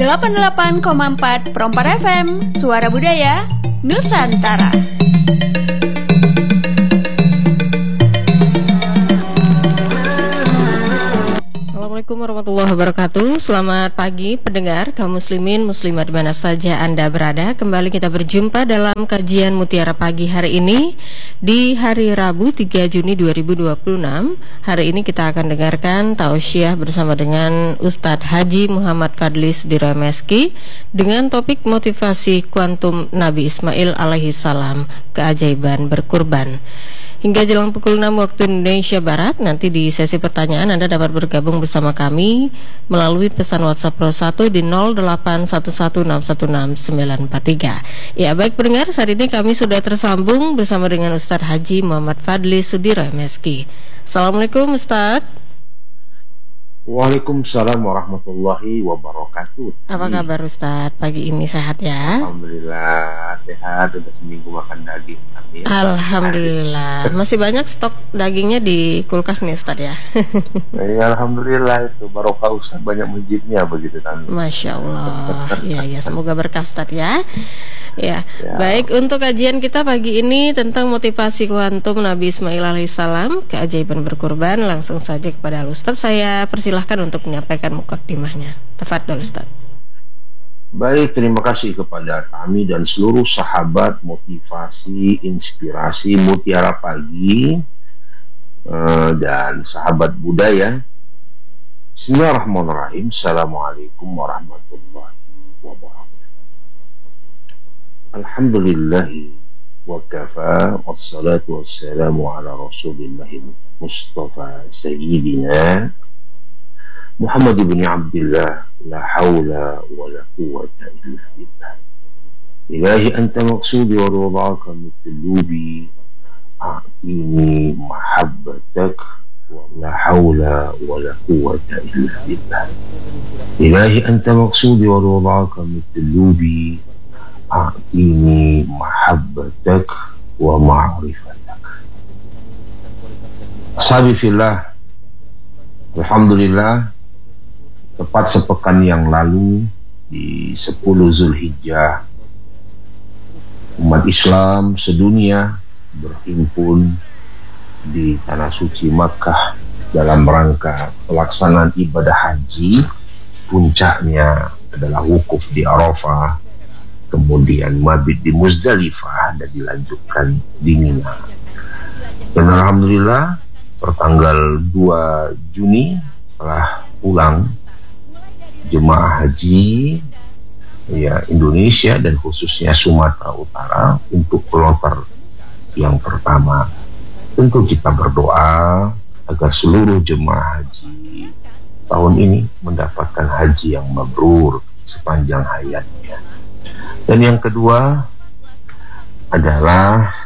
88,4 Perompak FM, Suara Budaya, Nusantara. Assalamualaikum warahmatullahi wabarakatuh. Selamat pagi pendengar kaum muslimin muslimat di mana saja Anda berada. Kembali kita berjumpa dalam kajian Mutiara Pagi hari ini di hari Rabu 3 Juni 2026. Hari ini kita akan dengarkan tausiah bersama dengan Ustadz Haji Muhammad Fadli Sudiromeski dengan topik motivasi kuantum Nabi Ismail alaihi salam, keajaiban berkurban. Hingga jelang pukul 6 waktu Indonesia Barat, nanti di sesi pertanyaan Anda dapat bergabung bersama kami melalui pesan WhatsApp Pro 1 di 0811616943. Ya, baik pendengar, saat ini kami sudah tersambung bersama dengan Ustadz Haji Muhammad Fadli Sudiromeski. Assalamualaikum Ustadz. Waalaikumsalam warahmatullahi wabarakatuh. Apa kabar Ustadz? Pagi ini sehat ya? Alhamdulillah sehat, udah seminggu makan daging. Amin. Alhamdulillah. Masih banyak stok dagingnya di kulkas nih Ustadz ya? Ya, alhamdulillah itu barokah Ustadz, banyak masjidnya begitu kan. Masya Allah. Ya, semoga berkah Ustadz ya. Ya, baik, untuk kajian kita pagi ini tentang motivasi kuantum Nabi Ismail alaihissalam, keajaiban berkurban. Langsung saja kepada Ustadz, saya persilahkan untuk menyampaikan mukaddimahnya. Tafadhol Ustadz. Baik, terima kasih kepada kami dan seluruh sahabat motivasi, inspirasi Mutiara Pagi dan sahabat budaya. Bismillahirrahmanirrahim. Assalamualaikum warahmatullahi wabarakatuh. Alhamdulillahi wa kafa, wassalatu wassalamu ala rasulillahi Mustafa Sayyidina Muhammad ibn Abdullah, la hawla wa la quwwata illa billah. Ilahi anta maqsudi wa ridhaka mitlubi, a'tini mahabbatak wa la hawla wa la quwwata illa billah. Ilahi anta maqsudi wa ridhaka mitlubi, a'tini mahabbatak wa ma'rifatak. Ashabi fillah, alhamdulillah, tepat sepekan yang lalu di 10 Zulhijjah, umat Islam sedunia berhimpun di tanah suci Makkah dalam rangka pelaksanaan ibadah haji. Puncaknya adalah wukuf di Arafah, kemudian mabit di Muzdalifah dan dilanjutkan di Mina. Dan alhamdulillah pertanggal 2 Juni telah pulang jemaah haji Indonesia dan khususnya Sumatera Utara untuk kloter yang pertama. Tentu kita berdoa agar seluruh jemaah haji tahun ini mendapatkan haji yang mabrur sepanjang hayatnya. Dan yang kedua adalah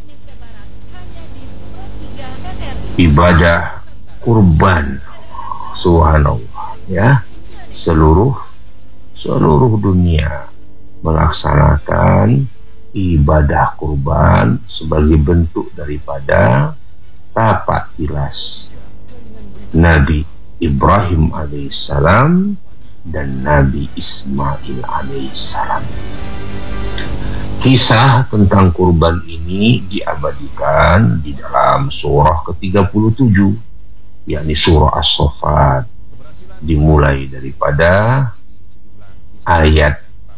ibadah kurban. Subhanallah ya. Seluruh dunia melaksanakan ibadah kurban sebagai bentuk daripada tapak tilas Nabi Ibrahim alaihissalam dan Nabi Ismail alaihissalam. Kisah tentang kurban ini diabadikan di dalam surah ke-37, yakni surah As-Saffat, dimulai daripada ayat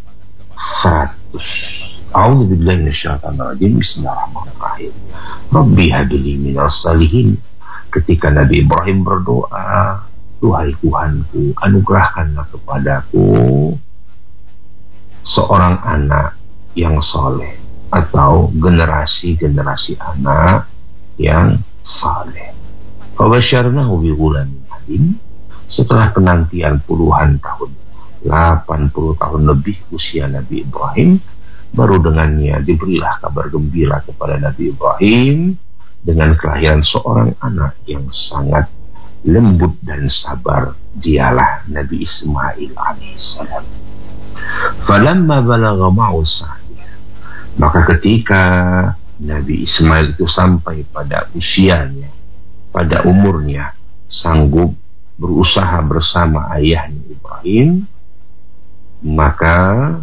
100. A'udzubillahi minasyaitonir rajim. Bismillahirrahmanirrahim. Rabbi habli minas salihin. Ketika Nabi Ibrahim berdoa, Tuhai Tuhanku, anugerahkanlah kepadaku seorang anak yang soleh atau generasi anak yang saleh. Fabasyarnahu bi ghulamin halim. Setelah penantian puluhan tahun, 80 tahun lebih usia Nabi Ibrahim, baru dengannya diberilah kabar gembira kepada Nabi Ibrahim dengan kelahiran seorang anak yang sangat lembut dan sabar. Dialah Nabi Ismail alaihissalam. Falamma balagha ma'u sa'y, maka ketika Nabi Ismail itu sampai pada usianya, pada umurnya, sanggup berusaha bersama ayahnya Ibrahim, Maka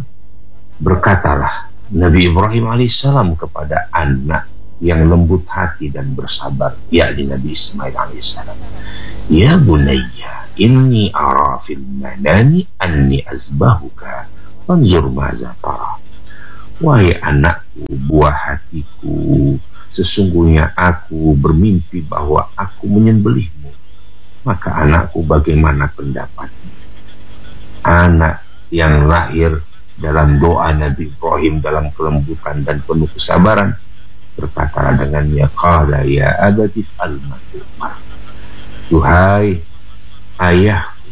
berkatalah Nabi Ibrahim alaihissalam kepada anak yang lembut hati dan bersabar, yakni Nabi Ismail alaihissalam, ya bunayya inni ara fil manami anni azbahuka fanzur maza tara. Wahai anakku, buah hatiku, sesungguhnya aku bermimpi bahwa aku menyembelihmu. Maka anakku, bagaimana pendapatmu? Anak yang lahir dalam doa Nabi Ibrahim dalam kelembutan dan penuh kesabaran berkata dengannya, qala ya abati al-matumar, duhai ayahku,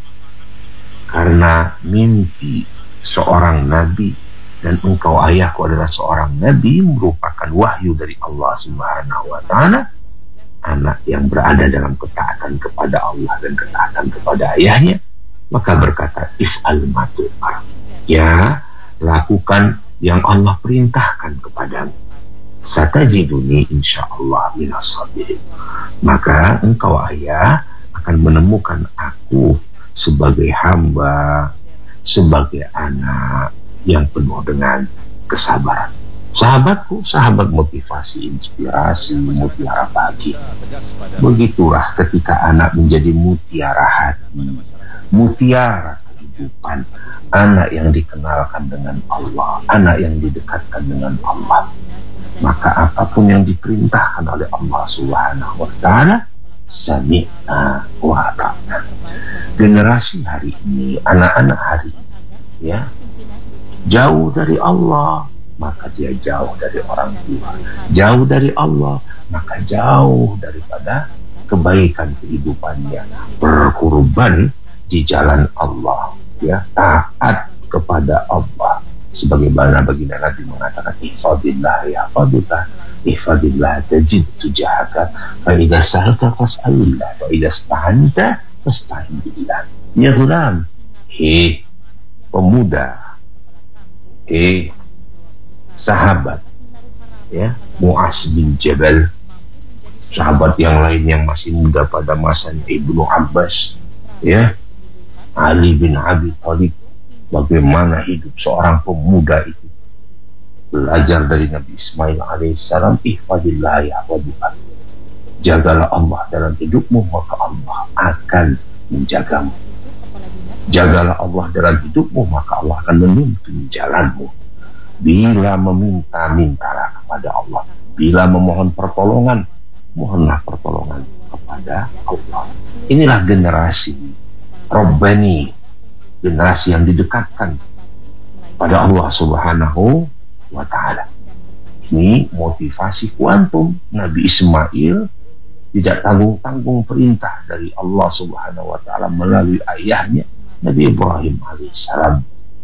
karena mimpi seorang nabi dan engkau ayahku adalah seorang nabi, merupakan wahyu dari Allah Subhanahu wa ta'ala. Anak yang berada dalam ketaatan kepada Allah dan ketaatan kepada ayahnya, maka berkata, if'al matumar, ya, lakukan yang Allah perintahkan kepadamu. Satajiduni insyaallah minas sabirin. Maka engkau ayah akan menemukan aku sebagai hamba, sebagai anak yang penuh dengan kesabaran. Sahabatku, sahabat motivasi, inspirasi, mutiara pagi. Begitulah ketika anak menjadi mutiara hati, mutiara kehidupan, anak yang dikenalkan dengan Allah, anak yang didekatkan dengan Allah. Maka apapun yang diperintahkan oleh Allah Subhanahu wa ta'ala, sami'na wa ata'na. Generasi hari ini, anak-anak hari ini, ya, jauh dari Allah, maka dia jauh dari orang tua. Jauh dari Allah, maka jauh daripada kebaikan kehidupannya. Berkorban di jalan Allah, ya, taat kepada Allah. Sebagaimana baginda Nabi mengatakan, ihfadillah yahfaduka, ihfadillah tajid tujahaka, fa idza sa'alta fas'alillah, wa idza ista'anta fasta'in billah. Ya gulam, pemuda, sahabat, ya, Mu'az bin Jabal, sahabat yang lain yang masih muda pada masanya Ibnu Abbas, ya, Ali bin Abi Thalib. Bagaimana hidup seorang pemuda itu belajar dari Nabi Ismail alaihissalam, ihfadillah yahfaduka, jagalah Allah dalam hidupmu maka Allah akan menjagamu. Jagalah Allah dalam hidupmu maka Allah akan menuntun jalanmu. Bila meminta, mintalah kepada Allah. Bila memohon pertolongan, mohonlah pertolongan kepada Allah. Inilah generasi Rabbani, generasi yang didekatkan pada Allah Subhanahu wa ta'ala. Ini motivasi kuantum. Nabi Ismail tidak tanggung-tanggung perintah dari Allah Subhanahu wa ta'ala melalui ayahnya Nabi Ibrahim alaihissalam,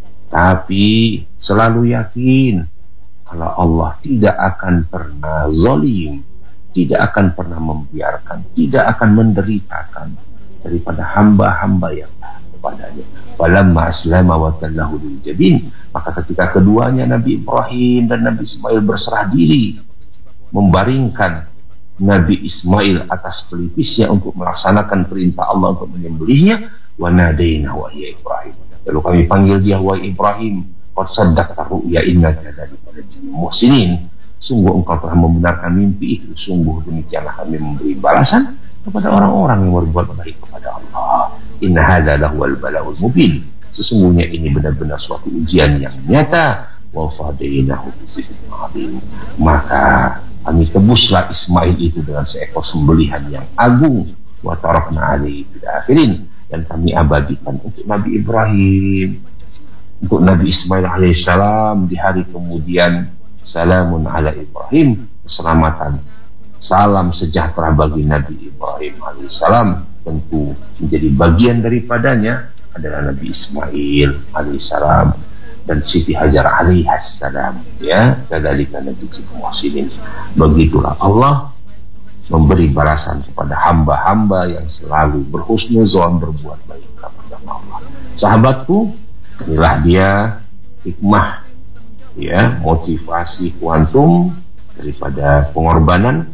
tapi selalu yakin kalau Allah tidak akan pernah zalim, tidak akan pernah membiarkan, tidak akan menderitakan daripada hamba-hamba yang kepadanya. Falamma aslama wa tallahu lil jabin, maka ketika keduanya Nabi Ibrahim dan Nabi Ismail berserah diri, membaringkan Nabi Ismail atas pelipisnya untuk melaksanakan perintah Allah untuk menyembelihnya, wa nadainahu ya Ibrahim, lalu kami panggil dia, wa Ibrahim, qad saddaqta ru'ya innaka ladina muhsinin, sungguh engkau telah membenarkan mimpi itu, sungguh demikianlah kami memberi balasan kepada orang-orang yang berbuat baik kepada Allah. Inna hadza lahuwal balaul mubin, sesungguhnya ini benar-benar suatu ujian yang nyata. Wa fadainahu bisifin azim, maka kami tebuslah Ismail itu dengan seekor sembelihan yang agung. Wa tarakna alaihi fil akhirin, dan kami abadikan untuk Nabi Ibrahim, untuk Nabi Ismail alaihissalam di hari kemudian. Salamun ala Ibrahim, keselamatan, salam sejahtera bagi Nabi Ibrahim alaihissalam. Tentu menjadi bagian daripadanya adalah Nabi Ismail alaihissalam dan Siti Hajar alaihissalam, ya, kadzalika Nabi Muhsinin. Begitulah Allah memberi balasan kepada hamba-hamba yang selalu berhusnuzon, berbuat baik kepada Allah. Sahabatku, inilah dia hikmah, ya, motivasi kuantum daripada pengorbanan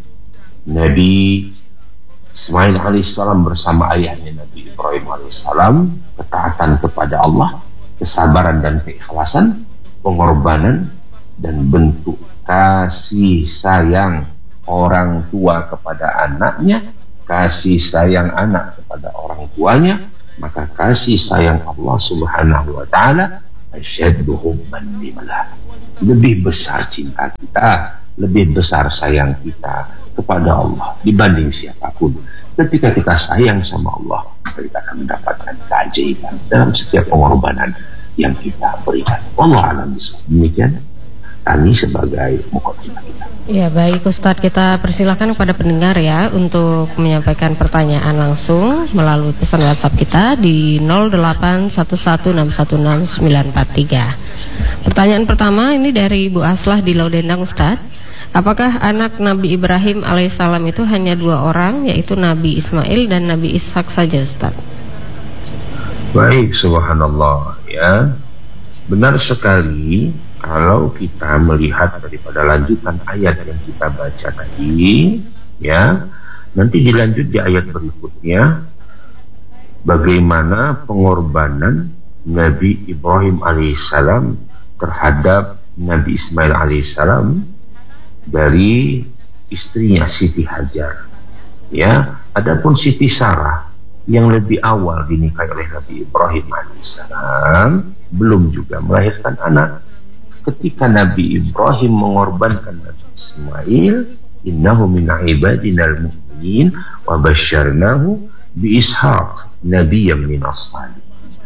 Nabi Ismail alaihissalam bersama ayahnya Nabi Ibrahim alaihissalam, ketaatan kepada Allah, kesabaran dan keikhlasan, pengorbanan, dan bentuk kasih sayang orang tua kepada anaknya, kasih sayang anak kepada orang tuanya, maka kasih sayang Allah Subhanahu wa ta'ala asyaddu hubban lillah. Lebih besar cinta kita, lebih besar sayang kita kepada Allah dibanding siapapun. Ketika kita sayang sama Allah, maka kita akan mendapatkan keajaiban dalam setiap pengorbanan yang kita berikan. Allah alam. Demikian kami sebagai mukadimah kita. Ya, baik Ustadz, kita persilakan kepada pendengar ya untuk menyampaikan pertanyaan langsung melalui pesan WhatsApp kita di 0811616943. Pertanyaan pertama ini dari Bu Aslah di Laudendang. Ustadz, apakah anak Nabi Ibrahim alaihissalam itu hanya 2 orang, yaitu Nabi Ismail dan Nabi Ishak saja, Ustadz? Baik, subhanallah ya. Benar sekali. Kalau kita melihat daripada lanjutan ayat yang kita baca tadi, ya, nanti dilanjut di ayat berikutnya, bagaimana pengorbanan Nabi Ibrahim alaihissalam terhadap Nabi Ismail alaihissalam dari istrinya Siti Hajar. Ya, adapun Siti Sarah yang lebih awal dinikahi oleh Nabi Ibrahim alaihissalam belum juga melahirkan anak. Ketika Nabi Ibrahim mengorbankan Nabi Ismail, innahu min ibadinal mu'minin wa basyarnahu bi Ishaq nabiyyan minas salihin.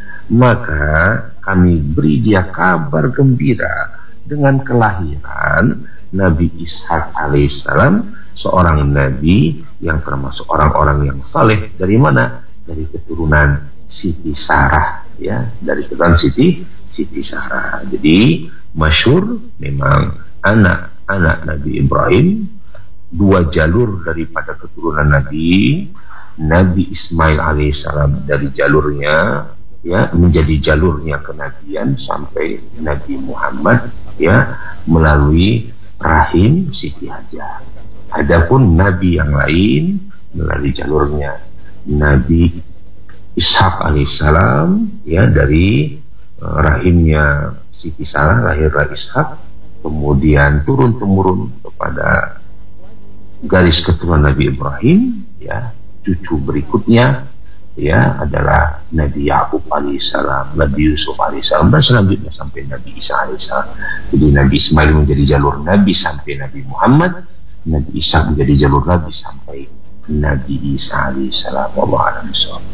Maka kami beri dia kabar gembira dengan kelahiran Nabi Ishaq alaihissalam, seorang nabi yang termasuk orang-orang yang saleh. Dari mana? Dari keturunan Siti Sarah, ya, dari keturunan Siti Sarah. Jadi masyhur memang anak-anak Nabi Ibrahim 2 jalur daripada keturunan Nabi Ismail alaihissalam dari jalurnya, ya, menjadi jalurnya kenabian sampai Nabi Muhammad, ya, melalui rahim Siti Hajar. Adapun nabi yang lain melalui jalurnya Nabi Ishak alaihissalam, ya, dari rahimnya Siti Sarah lahirlah Ishak, kemudian turun-temurun kepada garis keturunan Nabi Ibrahim, ya, cucu berikutnya, ya, adalah Nabi Yakub alaihissalam, Nabi Yusuf alaihissalam, dan selanjutnya sampai Nabi Isa alaihissalam. Jadi Nabi Ismail menjadi jalur Nabi sampai Nabi Muhammad, Nabi Isa menjadi jalur Nabi sampai Nabi Isa alaihissalam. Wallahu a'lam bishawab.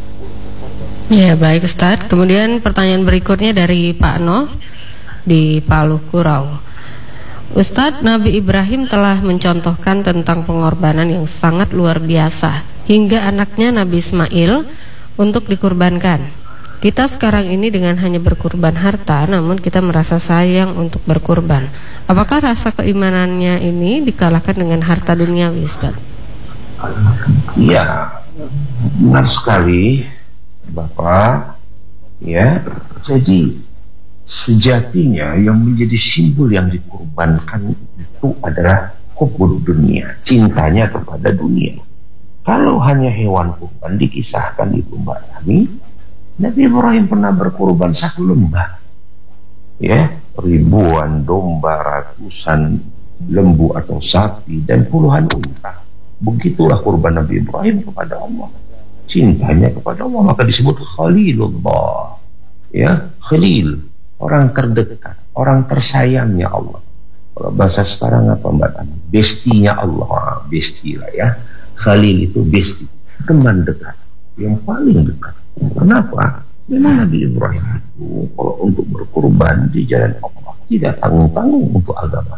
Ya, baik Ustadz. Kemudian pertanyaan berikutnya dari Pak Noh di Palu Kurau. Ustadz, Nabi Ibrahim telah mencontohkan tentang pengorbanan yang sangat luar biasa hingga anaknya Nabi Ismail untuk dikurbankan. Kita sekarang ini dengan hanya berkurban harta, namun kita merasa sayang untuk berkurban. Apakah rasa keimanannya ini dikalahkan dengan harta duniawi, Ustadz? Iya, benar sekali Bapak, ya. Jadi sejatinya yang menjadi simbol yang dikurbankan itu adalah hubud dunia, cintanya kepada dunia. Kalau hanya hewan kurban dikisahkan di Mbak kami, Nabi Ibrahim pernah berkurban 1 lembah, ya, ribuan domba, ratusan lembu atau sapi, dan puluhan unta. Begitulah kurban Nabi Ibrahim kepada Allah, cintanya kepada Allah, maka disebut Khalilullah, ya, Khalil, orang terdekat, orang tersayangnya Allah. Kalau bahasa sekarang apa Mbak Tani? Bestinya Allah, besti lah ya. Khalil itu besti, teman dekat, yang paling dekat. Kenapa? Memang Nabi Ibrahim itu kalau untuk berkorban di jalan Allah tidak tanggung-tanggung untuk agama.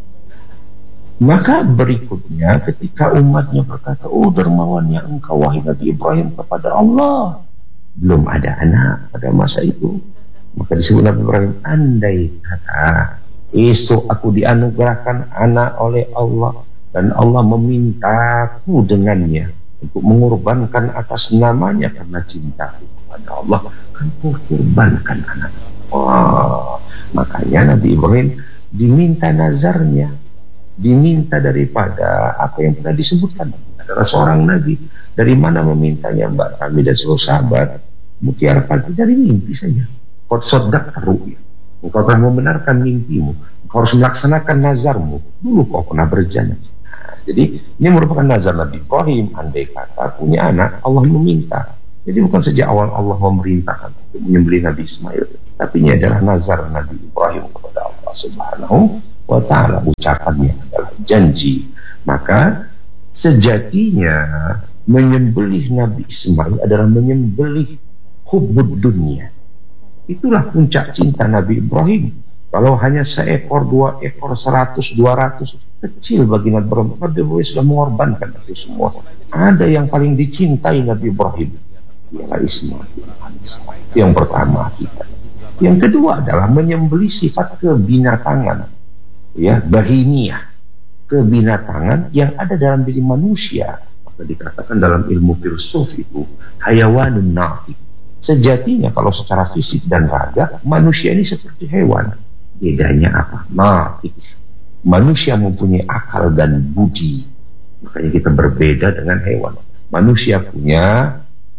Maka berikutnya ketika umatnya berkata, oh dermawannya engkau wahai Nabi Ibrahim kepada Allah, belum ada anak pada masa itu, maka disebut Nabi Ibrahim, andai kata esok aku dianugerahkan anak oleh Allah dan Allah memintaku dengannya untuk mengorbankan atas namanya karena cintaku kepada Allah, kan ku kurbankan anak. Oh, makanya Nabi Ibrahim diminta nazarnya, diminta daripada apa yang pernah disebutkan adalah seorang nabi. Dari mana memintanya Mbak kami dan seluruh sahabat? Mutiara Pati dari mimpi saja. Qad saddaqta ru'ya. Engkau telah membenarkan mimpimu. Engkau harus melaksanakan nazarmu. Dulu kau pernah berjanji. Jadi ini merupakan nazar Nabi Ibrahim. Andai kata punya anak, Allah meminta. Jadi bukan sejak awal Allah memerintahkan untuk menyembelih Nabi Ismail, tapi ini adalah nazar Nabi Ibrahim kepada Allah Subhanahu wa Ta'ala. Ucapannya adalah janji. Maka sejatinya menyembelih Nabi Ismail adalah menyembelih hubbud dunia. Itulah puncak cinta Nabi Ibrahim. Kalau hanya seekor, 2 ekor, 100, 200, kecil bagi Nabi Ibrahim. Nabi Ibrahim sudah mengorbankan itu semua. Ada yang paling dicintai Nabi Ibrahim, ialah Ismail. Itu yang pertama kita. Yang kedua adalah menyembelih sifat kebinatangan, ya, bahimiyah, kebinatangan yang ada dalam diri manusia. Maka dikatakan dalam ilmu filsuf itu hayawanun nafiq. Sejatinya kalau secara fisik dan raga manusia ini seperti hewan. Bedanya apa? Nafiq. Manusia mempunyai akal dan budi. Makanya kita berbeda dengan hewan. Manusia punya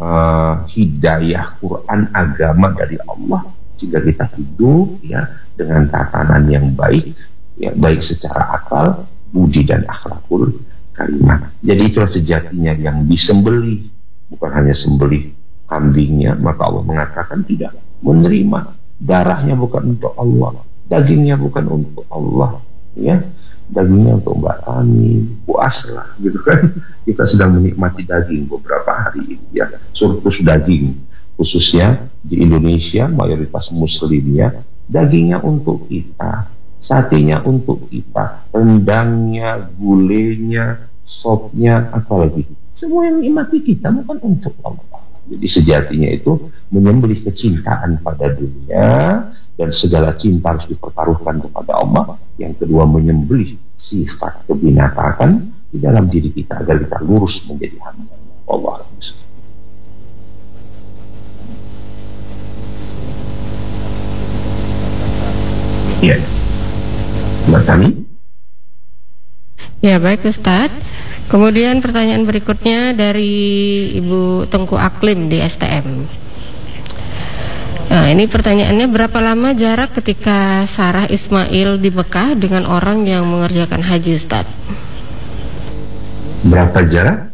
hidayah Quran, agama dari Allah, sehingga kita hidup ya dengan tatanan yang baik, ya, baik secara akal, budi dan akhlakul karimah. Jadi itulah sejatinya yang disembelih, bukan hanya sembelih kambingnya. Maka Allah mengatakan tidak menerima darahnya bukan untuk Allah, dagingnya bukan untuk Allah, ya, dagingnya untuk Mbak Tani, Bu Asla, gitu kan. Kita sedang menikmati daging beberapa hari ini, ya, surplus daging, khususnya di Indonesia mayoritas muslimnya, dagingnya untuk kita, satenya untuk kita, rendangnya, gulenya, sopnya, apalagi semua yang nikmati kita bukan untuk Allah. Jadi sejatinya itu menyembelih kecintaan pada dunia, dan segala cinta harus dipertaruhkan kepada Allah. Yang kedua, menyembelih sifat kebinatangan di dalam diri kita agar kita lurus menjadi hamba Allah. Ya, Mbak Tani. Ya, baik Ustadz. Kemudian pertanyaan berikutnya dari Ibu Tengku Aklim di STM. Nah, ini pertanyaannya, berapa lama jarak ketika Sarah Ismail di Mekah dengan orang yang mengerjakan haji, Ustaz? Berapa jarak?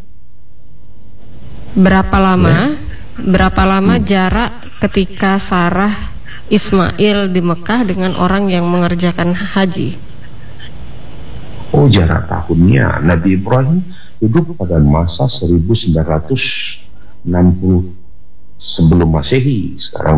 Berapa lama jarak ketika Sarah Ismail di Mekah dengan orang yang mengerjakan haji? Oh, jarak tahunnya. Nabi Ibrahim hidup pada masa 1960 sebelum Masehi, sekarang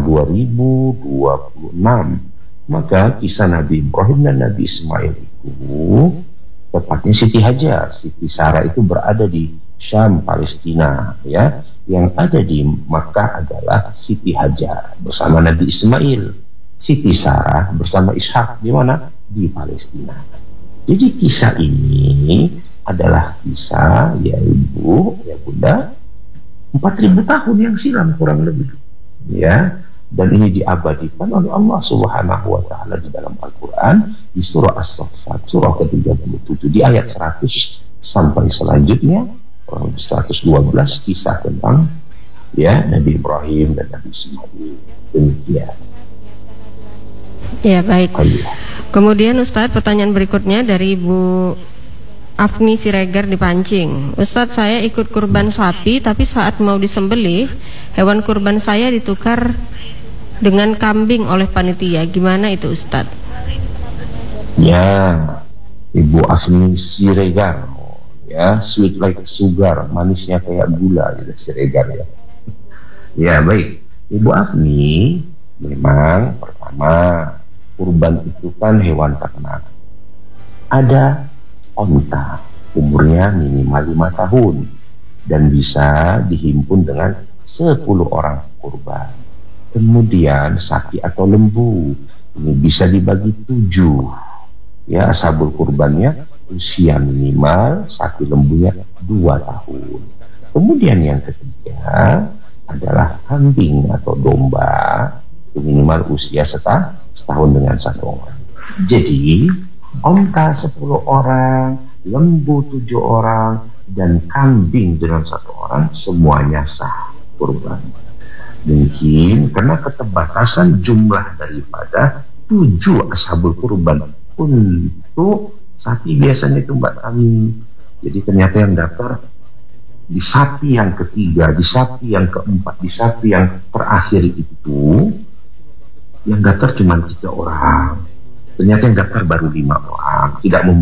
2026. Maka kisah Nabi Ibrahim dan Nabi Ismail itu tepatnya Siti Hajar, Siti Sarah itu berada di Syam, Palestina, ya. Yang ada di Makkah adalah Siti Hajar bersama Nabi Ismail. Siti Sarah bersama Ishak di mana? Di Palestina. Jadi kisah ini adalah kisah, ya Ibu, ya Bunda, 4.000 tahun yang silam kurang lebih, ya. Dan ini diabadikan oleh Allah Subhanahu wa Ta'ala di dalam Al-Quran, di surah As-Saffat, surah ke-37, di ayat 100 sampai selanjutnya 112, kisah tentang, ya, Nabi Ibrahim dan Nabi Ismail. Demikian. Ya, baik. Kemudian Ustadz, pertanyaan berikutnya dari Ibu Afni Siregar di Pancing. Ustadz, saya ikut kurban sapi, tapi saat mau disembelih, hewan kurban saya ditukar dengan kambing oleh panitia. Gimana itu, Ustadz? Ya, Ibu Afni Siregar, ya, sweet like sugar, manisnya kayak gula, gitu, Siregar, ya. Ya, baik. Ibu Afni, memang pertama, kurban itu kan hewan ternak. Ada onta, umurnya minimal 5 tahun dan bisa dihimpun dengan 10 orang kurban. Kemudian sapi atau lembu, ini bisa dibagi 7. Ya, sabul kurbannya usia minimal, sapi lembunya 2 tahun. Kemudian yang ketiga adalah kambing atau domba, itu minimal usia setahun dengan 1 orang. Jadi onta 10 orang, lembu 7 orang, dan kambing dengan 1 orang, semuanya sah kurban. Mungkin karena keterbatasan jumlah daripada 7 ashabul kurban untuk sapi biasanya itu Mbak Tami. Jadi ternyata yang daftar di sapi yang ketiga, di sapi yang keempat, di sapi yang terakhir itu yang daftar cuma 3 orang. Ternyata yang daftar baru 5 orang. Tidak